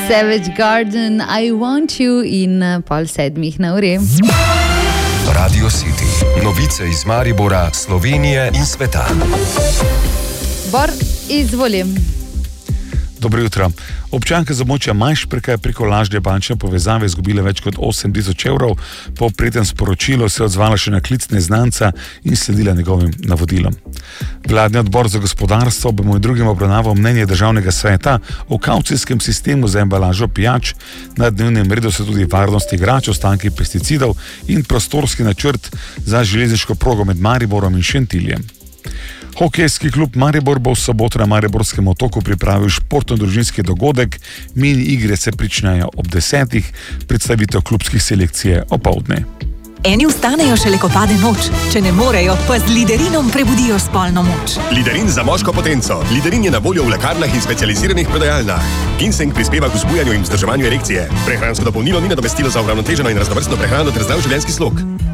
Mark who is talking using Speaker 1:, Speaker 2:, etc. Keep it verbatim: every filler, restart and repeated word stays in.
Speaker 1: Savage Garden, I Want You in pol sedmih na uri.
Speaker 2: Radio City. Novice iz Maribora, Slovenije in sveta.
Speaker 1: Bor, izvolim.
Speaker 3: Dobro jutro. Občanka z območja Majšperka je preko lažne bančne povezave izgubila več kot osem tisoč evrov. Po prijetem sporočilu se je odzvala še na klic neznanca in sledila njegovim navodilom. Vladni odbor za gospodarstvo bo med drugim obravnaval mnenje državnega sveta o kavcijskem sistemu za embalažo pijač. Na dnevnem redu so tudi varnost igrač, ostanki pesticidov in prostorski načrt za železniško progo med Mariborom in Šentiljem. Hokejski klub Maribor bo v soboto na Mariborskem otoku pripravil športno-družinski dogodek. Mini igre se pričnejo ob desetih, predstavitev klubskih selekcij je opoldne.
Speaker 4: Eni vstanejo šele, ko pade noč. Če ne morejo, pa z Liderinom prebudijo spolno moč.
Speaker 5: Liderin za moško potenco. Liderin je na voljo v lekarnah in specializiranih prodajalnah. Ginseng prispeva k vzbujanju in vzdrževanju erekcije. Prehransko dopolnilo ni nadomestilo za uravnoteženo in raznovrstno prehrano ter zdrav življenjski slog.